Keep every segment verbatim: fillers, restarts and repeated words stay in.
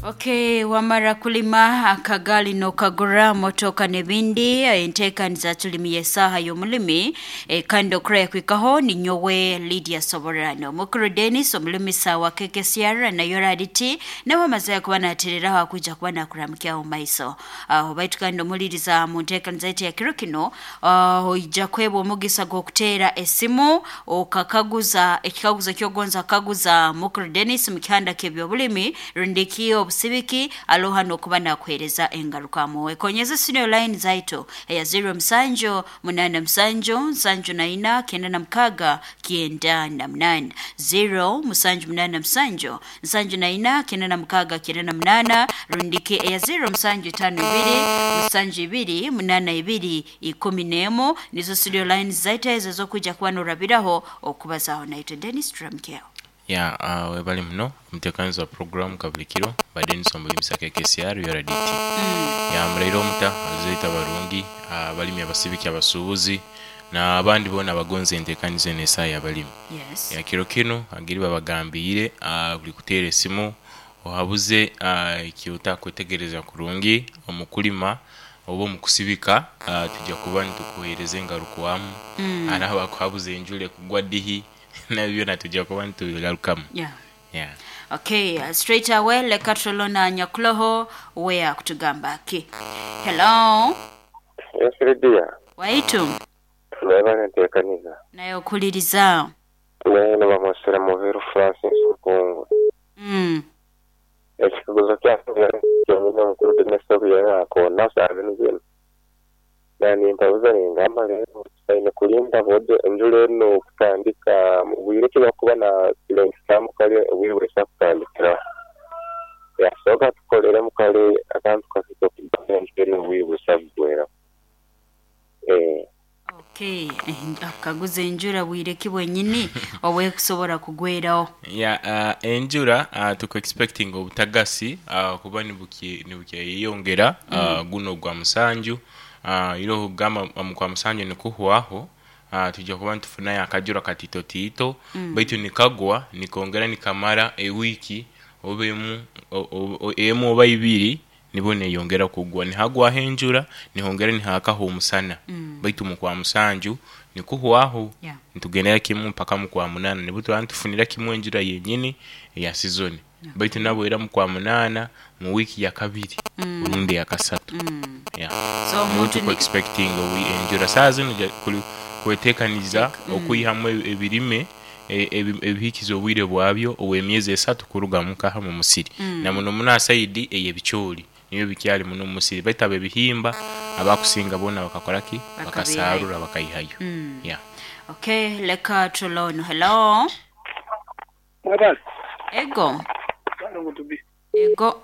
Okay, wamara kulima akagali no kagura motoka nebindi enteka nzatulimiye saha y'omulimi e kando kre kwikaho ni nyowe Lydia Soborano mukuru Dennis omulimi sawa keke siara na yoraditi na wamazaya kuba naterera hakuja kuba nakuramkia omaiso aho baitu kando muliriza mu nteka nzaiti ya kirukino aho ija kwebo mugisa gokutera esimu okakaguza ekikaguza kyogonza kaguza mukuru Dennis mukihanda kebyo bulimi rundikio Sibiki aloha no kuba nakwereza engaruka muwe konyeza senior line zaito ya zero msanjo munana msanjo msanjo na ina kenda na mkaga kienda na mnana zero msanjo munana msanjo msanjo na ina kenda na mkaga kienda na mnana rundike ya zero msanjo tano ibiri msanjo ibiri munana ibiri ikumi nemo nizo senior line zaito ezo zo kuja kuba norabiraho okubazaho naito Dennis Tramkeo. Ya uh, webali mno mtekanzo wa program kabulikiro badeni sombulibisa K K C R yoraditi mm. ya mrairo muta azoita barungi uh, balimi abasibiki abasubuzi na abandi bona bagonze ntekanize nesa ya balimi yes. ya kirokino agiri babagambire uh, buli kutere simu ohabuze uh, ikiuta kwetegereza kurungi omukulima obo mukusibika uh, tujja kuba ntukuhereze ngarukuwamu mm. ana bakwabuze enjule kugwa dihi na byo natujja kuba ntugarukamu yeah yeah okay uh, straight away le katrolona nyakuloho where kutugamba ki hello yes Lydia waitu leba ntekaniza nayo kuliriza nene bamusera mu Vero Francis Kongo mm ekikuzo kyafuna cyonyine mukuru Dennis Obiera ko nasabe n'ibintu nani mpabuza ngamba lero sayine kulinda bode enjule no kutandika mubwire kiba kuba na silence kamukale wiwe sakutandikira ya soka tukolera mukale akantu kasito kibanje wiwe sabwera eh okay akaguze enjura bwire kibwenyini owe kusobora kugweraho ya uh, enjura uh, tuko expecting obutagasi uh, kuba nibuki nibuki yongera uh, mm. guno gwa musanju uh, ilo gama um, kwa musanju nikuhuaho uh, tujja kuba ntufuna ya kajura katito tito mm. baitu nikagwa nikongera nikamara e wiki obemu emu obayibiri nibone yongera kugwa ni hagwa henjura ni hongera ni hakaho umusana mm. baitu mu kwa musanju nikuhuaho yeah. ntugenera kimu mpaka mu kwa munana nibuto antufunira kimu enjura yenyini ya season yeah. baitu nabo era mu kwa munana mu wiki ya kabiri mm. urundi ya kasatu mm. yeah so mutu ko expecting we enjura sazi no kwetekaniza mm. okuyihamwe ebirime ebihikizo bwire bwabyo owemyeze esatu kuruga mukaha mu musiri mm. na muno muna side eyebicoli niyo bikyali muno musiri baitabe bihimba abakusinga bona bakakoraki bakasarura bakayihayo mm. yeah okay leka trolono hello Mabal ego bano gutubi ego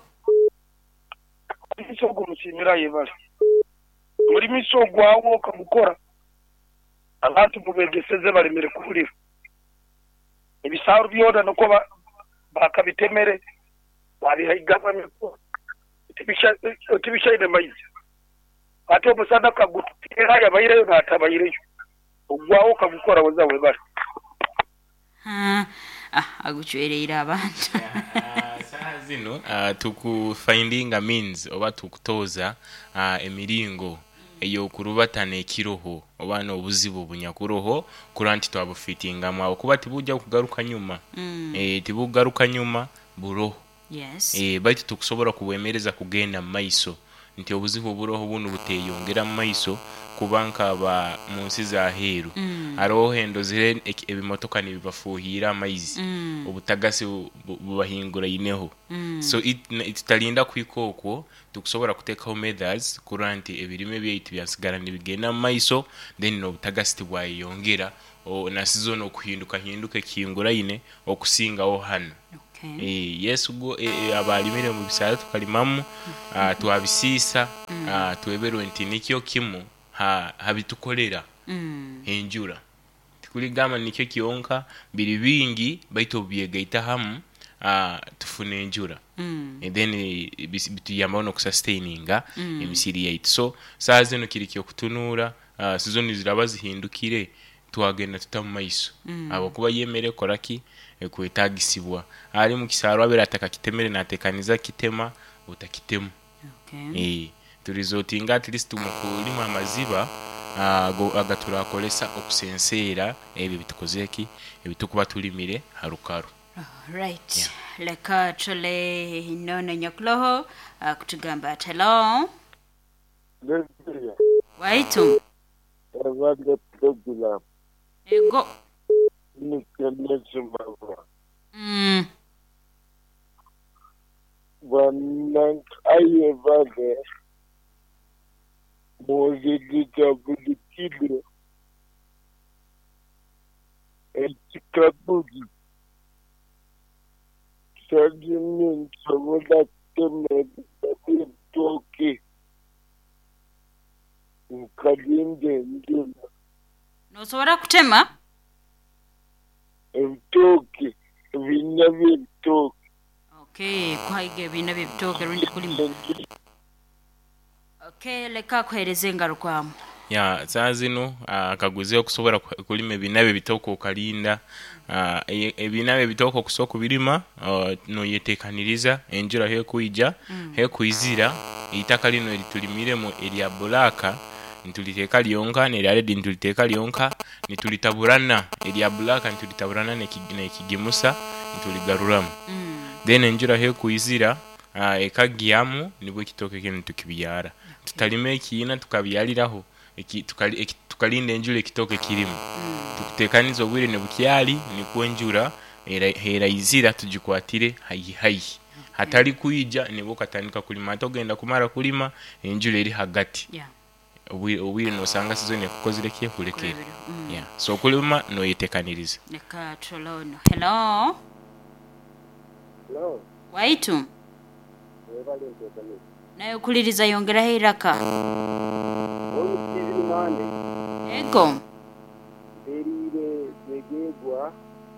isogo musimira yebale muri misogo awo kamukora abantu mubegeseze balemere kulira ibisaru byoda noko bakabitemere babihaigava meko tibisha tibisha ide maize ato musana kagutera yabayire natabayire ugwawo kamukora wazawe bari ha ah aguchwereira abantu saha zino uh, tuku finding a means oba tukutoza uh, emiringo eyo kurubatane kiroho obana obuzibu bunyakuroho kuranti twabufitinga mwa kuba tibujja kugaruka nyuma mm. eh tibugaruka nyuma buroho yes eh baitu tukusobora kuwemereza kugenda maiso nti obuzibu buroho bunu buteyongera maiso kubanka ba munsi za heru mm. aroho hendo zire ebimotoka nibibafuhira amaizi mm. obutagasi bubahingura ineho mm. so it italinda kwikoko tukusobora kutekaho methods kuranti ebirime byaitu byasigara nibigenda maiso then no butagasi bwayongera o na season okuhinduka hinduke kiyungura ine okusinga o hano okay. eh yesu go e, e, abalimire mu bisara tukalimamu mm. uh, tuabisisa mm. uh, tuebero ntinikyo kimu ha habitukolera mm. enjura tikuli gama nikyo kionka biri bingi baito byegaita hamu ah uh, tufune enjura mm. and then bituyamba no kusustaininga mm. emisiri yaitu so saze no kirikyo kutunura uh, season zirabazi hindukire twagenda tutamu maiso mm. abo kuba yemere koraki ekwetagisibwa ali mu kisaro abera ataka kitemere natekaniza kitema utakitemu okay eh tulizotinga at least mu kulima amaziba uh, agatura kolesa okusensera ebi bitukozeki ebitukuba tulimire harukaru. Right. Yeah. Leka chole nona nyakuloho uh, kutugamba hello. Waitu. Evanga program. Ego. Nikelezi mabwa. Mm. Wanang ayevanga. Moze dita bulikidro. Echikabugi. Sajinin saboda teme toke. Nkadinde ndina. No sobora kutema? Toke. Vinabe toke. Okay, kwaige binabe bitoke rundi kulima. Okay, leka kwereze ngarukwamu. Ya zazino akaguze okusobora kulima ebinabe bitoko okalinda ebinabe bitoko kusoko birima no yetekaniriza enjura he kuija mm. he kuizira itaka lino elitulimire mu area bulaka ntuliteka lyonka ne red ntuliteka lyonka nitulitaburana area bulaka ntulitaburana ne kigimusa ntuligaruramu mm. then enjura he kuizira ekagiamu nibwo kitoke kene tukibiyara tutalime ekina tukabiyaliraho eki tukali eki, tukalinda enjura ekitoke kirimu mm. tukutekaniza obwire ne bukyali ni kwenjura era era izira tujikwatire hayi hayi okay. hatali kuija nibo katandika kulima atogenda kumara kulima enjura eri hagati yeah obwire obwire no sanga sizone kukozire kiye kulekera mm. yeah so kulima no yetekaniriza neka trolono hello Hello Waitu Webale ntekaniriza nayo kuliriza yongera hiraka Mane. Ego. Erire zegegwa.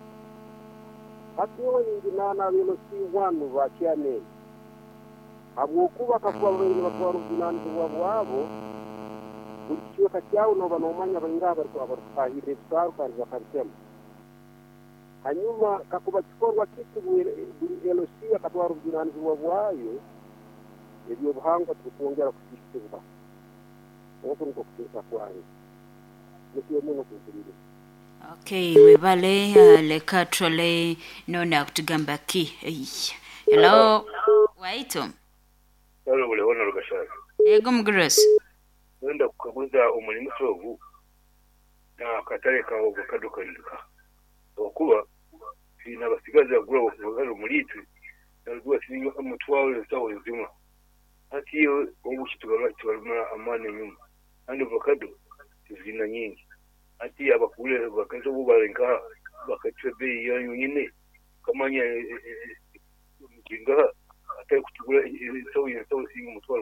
Hatiyo ni nana bino siwanu bakyane. Abo kuba kakuba bene bakwa ruzinani bwabo. Bukiyo kakyawo no banomanya bangaba bariko abarufahire tsaru kandi bakaritema. Hanyuma kakuba kikorwa kitu buri elosi akatwa ruzinani bwayo. Ebyo buhanga tukongera kusikizwa. Okunko kutika kwani nikiyo muno kuzirire okay webale uh, leka trole nona kutugamba ki hello Waitu hello bule hono rugashaka ego mugros wenda kukaguza umulimo sovu na katale ka ovakado kanduka okuba sina basigaza gura ovakado mulitu nalikuwa sinyo amutwawe sawa nzima atiyo obushitugala tubaluma amane nyuma andi avocado zina nyingi ati abakule bakazo bubarenga bakatwebe yanyu nyine kamanya kinga ate kutugula sawa sawa singo mutwalo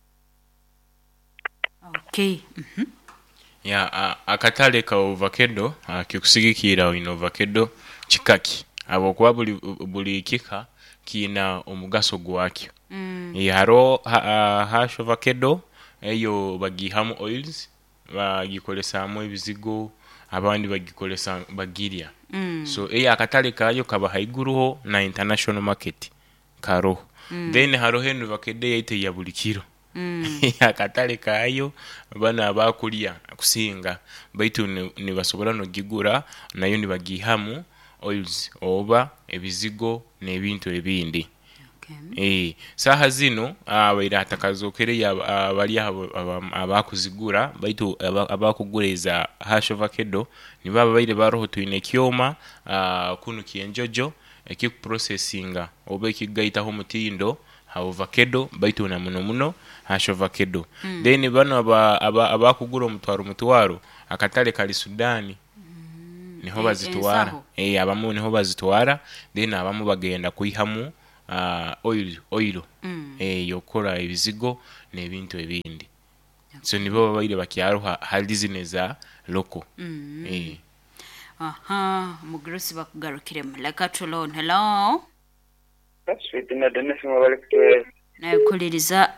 okay mhm ya yeah, akatale ka avocado kikusigikira ino avocado chikaki abo kwa buli buli kika kina omugaso gwakyo mm. yaro ha, hash avocado eyo bagihamu oils bagikolesa mu ebizigo abandi bagikolesa bagirya mm. so eyo akatale kayo kaba haiguruho na international market karo mm. then haro henu avocado yite ya bulikiro mm. akatale kayo bana abakulya kusinga baitu ni, ni basobola no gigura nayo ni bagihamu oils oba ebizigo nebintu ebindi okay. eh saha zino abaira atakazokere abali abakuzigura baitu abakugureza hash avocado ni baba baire baroho tuine kyoma kunu kienjojo ekiku processinga oba ekigaita ho mutindo ha avocado baitu na muno muno hash avocado mm. then bano abakugura omutwaro mutwaro akatale kali Sudani niho bazitwara eh abamu niho bazitwara then abamu bagenda kuihamu uh, oil oil mm. eh yokora ebizigo nebintu ebindi okay. so nibo baire bakyaruha halizineza loko mm. eh aha mugrosi bakugarukire mulaka tulon hello that's na Dennis mwabalekwe na kuliriza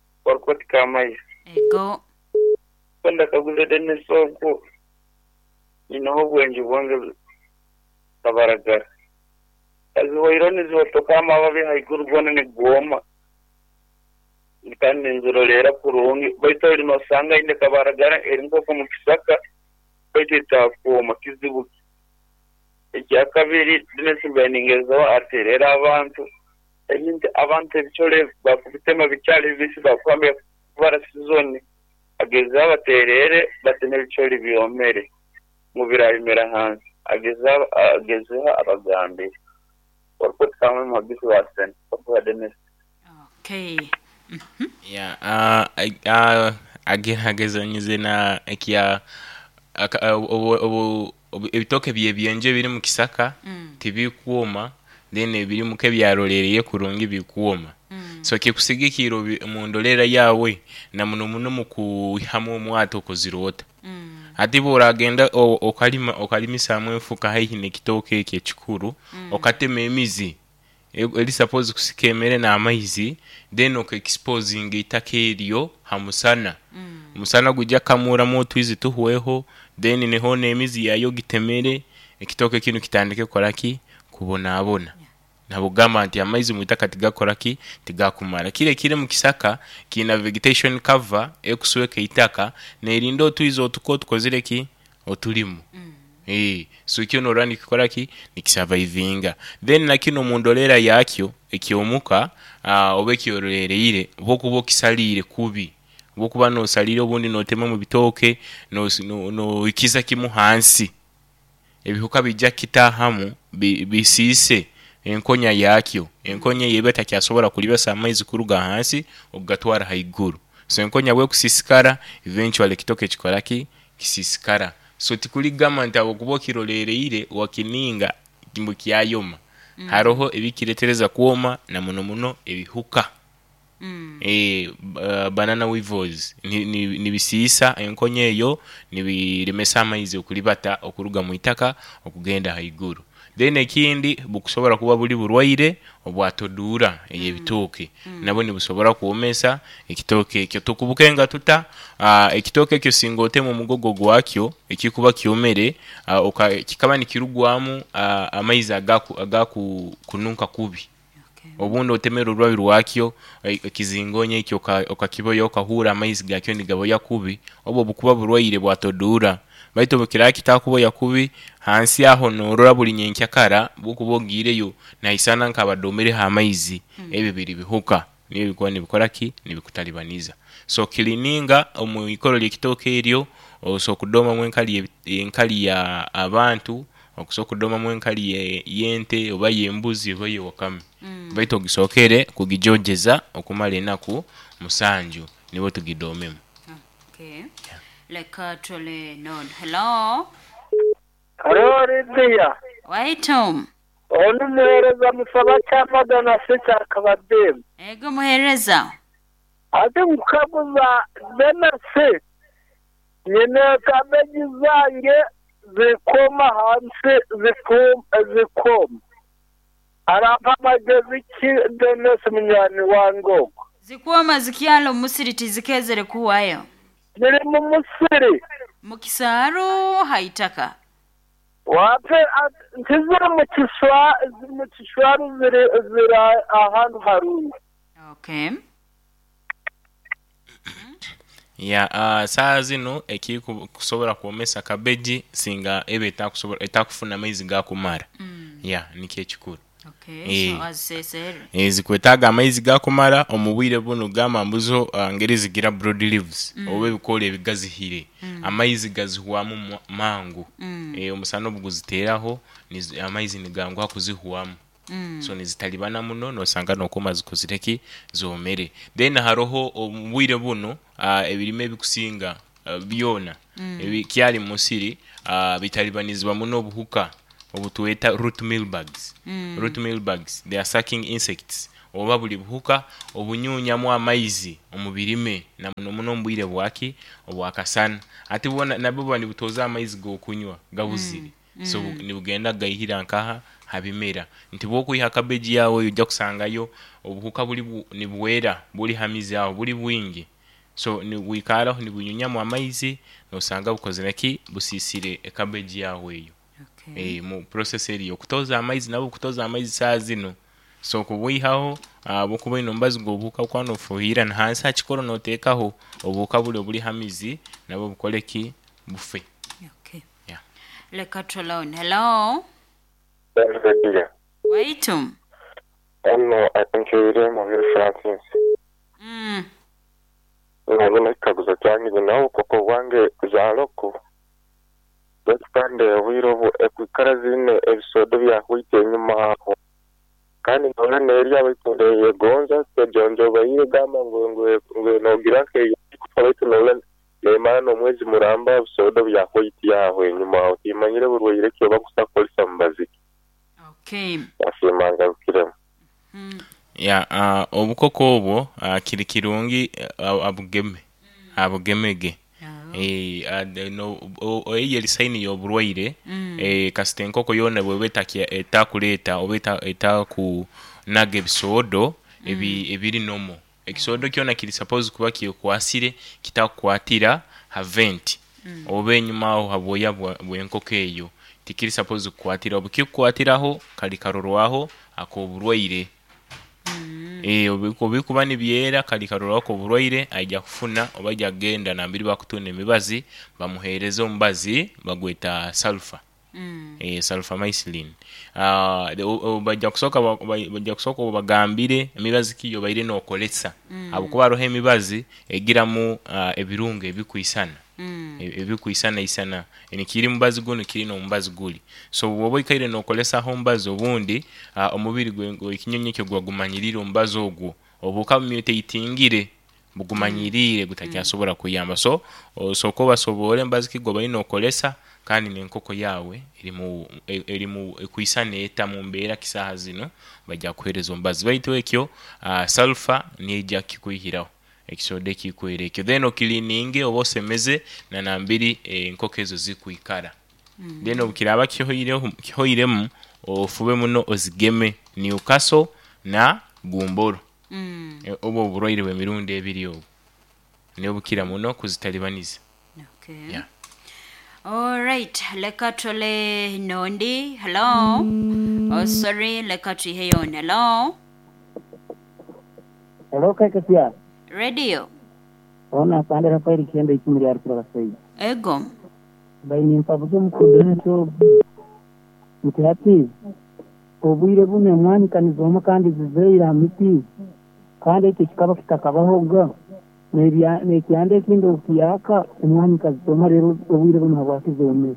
orkot kamai ego kwenda kaguze Dennis sonko ino bwenji bwange tabaragara azo ironi zo tokama babe haiguru gona ni goma kandi nzuro lera kurungi baito lino sanga inde kabaragara eringo ko mukisaka baito takoma kizibu ejya kabiri dinesi beningeza aterera abantu ebindi abantu bichole bakubitema bicyali bisi bakwame bara sizoni ageza abaterere batene bichole biomere mu birayimera hanze ageza ageza abagambi orko tamwe mu bisi wasen orko denesi. Okay. Mhm. Yeah, uh uh again hageza nyize na ekia obo ebitoke bye byenje biri mu kisaka tibikuoma then ebiri mu kebyarorereye kurungi bikuoma so kikusigikiro mu ndolera yawe na muno muno mu kuhamu omwato kozirota ati boragenda okalima okalimisa amwefuka hayi ne kitoke eke kikuru okatema emizi eli suppose kusikemere na amaizi then ok exposing itakerio hamusana mm. musana gujya kamura mu twizi tuhuweho then neho nemizi yayo gitemere ekitoke kinu kitandike koraki kubona abona yeah. Nabugama anti amaizi mu itakati gakoraki tigakumara kire kire mu kisaka kina vegetation cover ekusweka itaka nerindo twizo tuko tukozireki otulimu mm. Eh, so kino rani kikoraki nikisurvivinga then nakino mundolera yakyo ekyomuka uh, obekyorerere bokubo kisalire kubi bokuba no salire obundi no tema mu bitoke no no, no ikiza kimu hansi ebihuka bijja kitahamu bisise enkonya yakyo enkonya yebeta kyasobora kulibesa amaizi kuruga hansi ogatwara haiguru so enkonya bwe kusisikara eventually kitoke kikoraki kisisikara so tikuli gama ntabo kubokirolere wakininga kimbu kyayoma mm. haroho ebikiretereza kuoma na muno muno ebihuka mm. eh uh, banana weevils ni, ni, ni bisisa enkonye yo ni biremesa amaizi okulibata okuruga mu itaka okugenda haiguru then ekindi bukusobora kuba buli burwaire obwatodura eyebitoke mm. nabo ni busobora kuomesa ekitoke ekyo tukubukenga tuta uh, ekitoke ekyo singote mu mugogo gwakyo ekikuba kyomere uh, oka kikaba ni kirugwamu uh, amaizi agaku agaku kununka kubi okay. Obundo otemera urwabi rwakyo ekizingonye ekyo okakiboyo okahura amaizi gakyo nigabo yakubi obo bukuba burwaire bwatodura baito bukira kitakubo yakubi hansi aho norora buli nyenkyakara bukubogireyo na isana nkabadomere ha amaizi mm. ebe biri bihuka niyo bikwa nibikoraki nibikutalibaniza so kilininga omu ikoro lyekitoke eryo so kudoma mwenkali enkali ya abantu okusokudoma mwenkali yente oba yembuzi oba yewakame mm. baito gisokere kugijojeza okumala enaku musanju nibo tugidomemu. Okay. Yeah. Like uh, truly known. Hello. Hello, Lydia. Why, Tom? Onu muhereza musaba cyangwa donasi cyakabadem. Ego muhereza. Ati mukabuza donasi. Nyine kabeji zange zikoma hansi zikoma zikoma. Arapa magezi ki donasi munyani wango. Zikoma zikialo musiriti zikezere kuwayo. Niri mu musiri mukisaro haitaka wape ntizira mu kiswa mu kishwaru zira zira ahantu haruni. Okay. Ya uh, saa zino eki kusobora kuomesa kabeji singa ebe etakusobora etakufuna amaizi gakumara mm. Ya nike kikuru. Okay, e, so azesere ezikwetaga amaizi gakumara omubwire buno gama mbuzo uh, ngeri zigira broad leaves mm. obe bikole bigazihire mm. amaizi gazihuamu mangu mm. e, omusano buguziteraho ni amaizi nigangwa kuzihuamu mm. so nizitalibana muno no sanga no koma zikozireki zomere then haroho omubwire buno uh, ebirime bikusinga uh, byona mm. ebi kyali musiri uh, bitalibanizwa muno buhuka obutueta root mealbugs mm. root mealbugs they are sucking insects oba buli buhuka obunyunya mu amaizi omubirime na muno muno mbwire bwaki obwakasana ati bona nabo ni butoza amaizi go kunywa gabuzire mm. so mm. ni bugenda gayihira nkaha habimera nti boku iha kabeji yawe ujja kusangayo obuhuka buli bu, ni buwera buli hamizi yawo buli bwingi so ni wikaraho ni bunyunya mu amaizi no sanga bukoze naki busisire e cabbage yawe yo Okay. eh mu process eri yo kutoza amaizi nabo kutoza amaizi saa zino so kubuihaho abukuba inombazi gobuka kwano fuhira na hansi hakikoro notekaho obuka buli buli hamizi nabo bukoleki bufe. Okay. Yeah. Leka tulone. Hello. Ndabira. Waitum. Ano atanchire mu biro Francis. Mm. Nabona ikaguza cyangwa nawo koko wange kuzaloko. Bakande wirobo ekikarazine ebisodo byahwite nyuma aho. Kandi none neri abaitondeye gonza sejonjo bayire gama ngo ngo ngo nogira ke kufaito none lemano mwezi muramba bisodo byahwite yaho nyuma aho imanyire burwire cyo bakusakolisa mbaziki. Okay. Afimanga bukiremo. Mm. Ya uh, obukoko obwo uh, kiri kirungi uh, abugeme abugemege eh no oyeli sign yo burwaire eh kasitenkoko yona bwebeta kia etakuleta obeta eta ku nage bisodo ebi ebiri nomo ekisodo kyona kiri suppose kuba kiyo kwasire kitakwatira haventi obe nyuma aho haboya bwenkoko eyo tikiri suppose kwatira obukikwatiraho kali karorwaho akoburwaire. Eh obiko bikuba ni byera kali karora ko burwaire ajya kufuna obajya genda nambiri bakutune mibazi bamuhereze ombazi bagweta sulfur. Mm. Eh sulfamycin. Ah uh, bajya kusoka bajya kusoka bagambire mibazi kiyo bayire no koletsa. Mm. Abukuba rohe mibazi egiramu uh, ebirunge bikwisana. Mm. Ebikwisana isana enikiri mbazi guno kiri no mbazi guli so wobo ikaire no kolesa hombazi obundi uh, omubiri gwengo ikinyonye cyo gwagumanyirira ombazi ogwo obuka myete itingire bugumanyirire gutakyasobora mm. kuyamba so so ko basobore mbazi kigoba ino kolesa kandi nenkoko yawe iri mu iri mu ekwisana eta mu mbera kisaha zino bajya kuhereza ombazi bayitwe kyo uh, sulfur ni ejja kikuihiraho ekisode kikwereke then okilininge obosemeze na nambiri e, nkoko ezo zikuikara. Mm. Then obukiraba kihoire kihoiremu ofube muno ozigeme Newcastle na Gumboro. Mm. E, obo burwaire bwe mirundi ebiri obo ne obukira muno kuzitalibaniza. Okay. Yeah. All right, leka tole nondi. Hello. Mm. Oh sorry, leka tuheyon. Hello. Hello kakasia. Radio. Ona pande hapa ili kiende ikimiri ya rupura sayi. Ego. Baini mpabuzo mkudene to mtihati. Obuire bune mwani kanizoma kandi zizeira miti. Kandi kikaba kitakabaho ga. Nekiande kindo ukiyaka umwani kazoma rero obuire bune habakizome.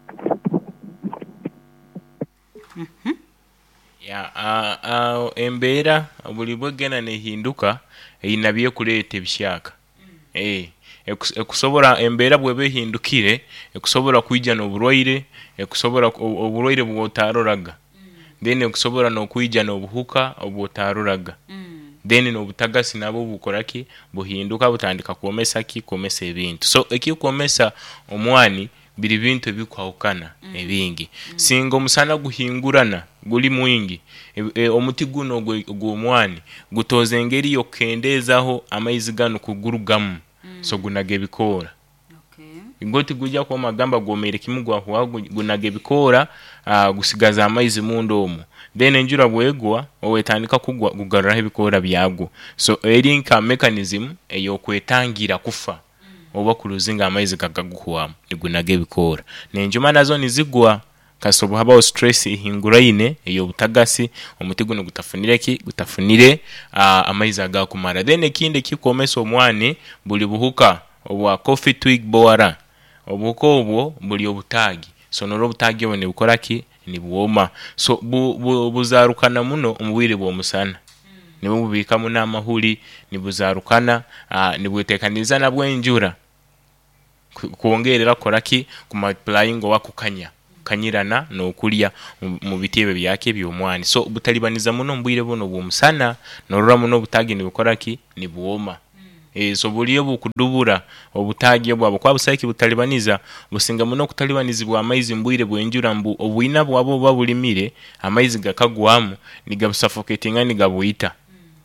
Mhm. Ya a uh, uh, embera bulibwe gena nehinduka inabiye kulete bishaka. Mm. Eh ekusobora embera bwebe hindukire ekusobora kwijja no burwaire ekusobora oburwaire bwotaroraga. Mm. Then ekusobora no kwijja no buhuka obwotaroraga. Mm. Then no butagasi nabo bukoraki buhinduka butandika kuomesa ki komesa ebintu so ekikomesa omwani biri bintu bikwahukana mm. ebingi mm. singo musana guhingurana guli mwingi e, e, omuti guno gw'omwani gutoze engeri yokendezaho amaizi gano kugurugamu mm. so gunage bikora. Okay. Ingoti gujja kwa magamba gomere kimugwa hwa gunage bikora uh, gusigaza amaizi mundomo then enjura bwegwa owetandika kugwa gugarura bikora byago so eri nka mechanism eyo kwetangira kufa mm. oba kuluzinga amaizi kagaguhwamu nigunage bikora nenjuma nazo nizigwa kasobo haba stress ihinguraine eyo butagasi omuti guno gutafunire ki gutafunire uh, amaizi agakumara then ekinde kikomesa omwani buli buhuka obwa coffee twig boara obuko obwo buli obutagi so noro butagi bone bukora ki ni buoma so bu, bu, buzarukana muno omubiri bwo musana mm. nibo bubika mu namahuli ni buzarukana uh, ni bwetekaniza na bwenjura kuongerera koraki ku multiplying wakukanya kanyirana no kulya mu bitebe byake by'omwani so butalibaniza muno mbwire bono bw'omusana norora muno butagi ni bukoraki ni buoma. Mm. E so buliyo bukudubura obutagi bwabo kwa busaki butalibaniza businga muno kutalibanizibwa amaizi mbwire bwenjura mbu obuina bwabo babulimire amaizi gakagwamu ni gabsuffocating ani gabuita. Mm.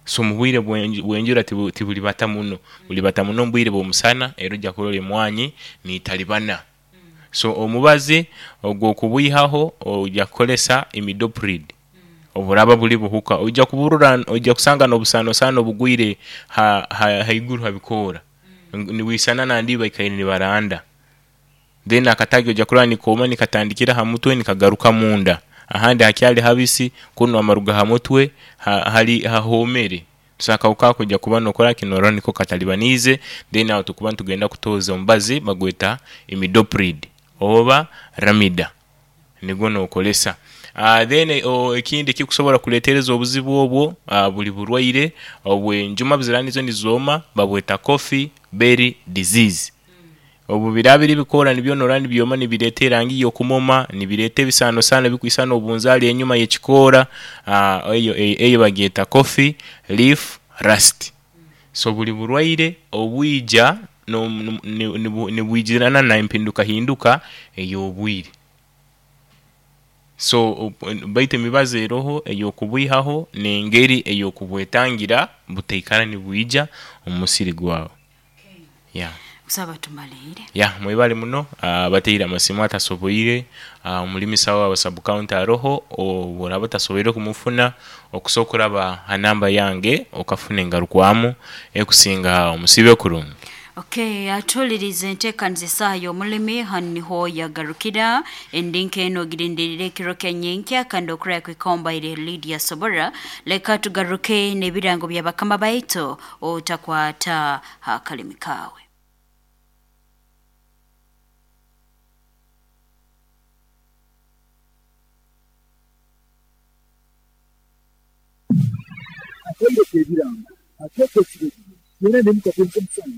so mubwire bwenjura tibuli bata muno buli bata muno mbwire bo musana ero jja kulole mwanyi ni talibana so omubazi ogwo kubuyihaho ojja kolesa imidoprid oburaba buli buhuka ojja kuburura ojja kusanga no busano sano bugwire ha haiguru habikora ni wisana nandi bayikaini ni baranda then akatagi ojja kulani koma ni katandikira hamutwe ni kagaruka munda ahandi hakyali habisi kuno amaruga hamutwe ha, hali hahomere tusaka ukako kujja kubano kola kinoro niko katalibanize then aho tukuba tugenda kutoza ombazi bagweta imidoprid oba ramida nigono okolesa uh, then o ekindi kikusobora kuletereza obuzibu obwo uh, buli burwaire obwe njuma biziranizo nizoma babweta coffee berry disease obu birabiri bikora nibyo norani byoma nibiretera rangi yo kumoma nibirete bisano sana bikwisana obunzali enyuma yekikora uh, eyo eyo bageta coffee leaf rust so buli burwaire obwija no nibwijirana na impinduka hinduka eyo obwire so baite mibaze roho eyo kubwihaho nengeri eyo kubwetangira buteikana nibwija omusiri gwawe okay. yeah usaba tumalire ya mwibale muno uh, bateira masimu atasoboire uh, mulimi sawa wa sub counter roho obora batasoboire kumufuna okusokora ba hanamba yange okafune ngarukwamo ekusinga omusibe kurungi. Okay, atulirize ntekanze sayo mulimi haniho yagarukira endinke eno girindirire kiro kenyenkya kandi okura kwikomba ile Lydia Sobora leka tugaruke nebirango byabakama baito otakwata hakalimikawe. Akwende kebirango akoko kire yena ndimukapempa msanga